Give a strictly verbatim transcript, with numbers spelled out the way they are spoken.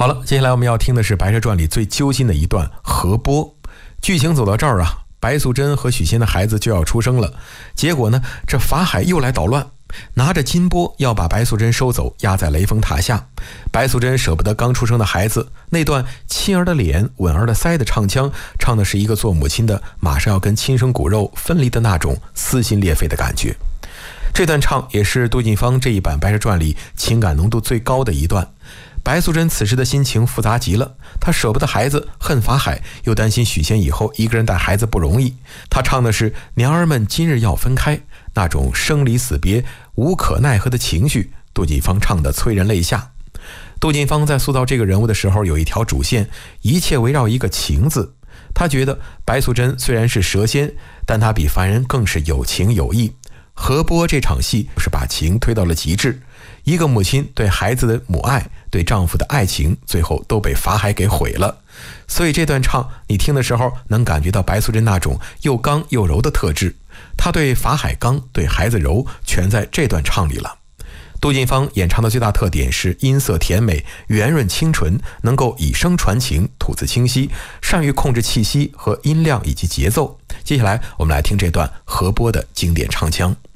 好了，接下来我们要听的是《白蛇传》里最揪心的一段河波。剧情走到这儿啊，白素贞和许仙的孩子就要出生了，结果呢，这法海又来捣乱，拿着金钵要把白素贞收走，压在雷峰塔下。白素贞舍不得刚出生的孩子，那段亲儿的脸吻儿的腮的唱腔，唱的是一个做母亲的马上要跟亲生骨肉分离的那种撕心裂肺的感觉。这段唱也是杜近芳这一版《白蛇传》里情感浓度最高的一段。白素贞此时的心情复杂极了，她舍不得孩子，恨法海，又担心许仙以后一个人带孩子不容易。她唱的是娘儿们今日要分开，那种生离死别无可奈何的情绪，杜近芳唱得催人泪下。杜近芳在塑造这个人物的时候有一条主线，一切围绕一个情字。他觉得白素贞虽然是蛇仙，但她比凡人更是有情有义。河波这场戏是把情推到了极致，一个母亲对孩子的母爱，对丈夫的爱情，最后都被法海给毁了。所以这段唱你听的时候能感觉到白素贞那种又刚又柔的特质，她对法海刚，对孩子柔，全在这段唱里了。杜近芳演唱的最大特点是音色甜美，圆润清纯，能够以声传情，吐字清晰，善于控制气息和音量以及节奏。接下来我们来听这段河波的经典唱腔。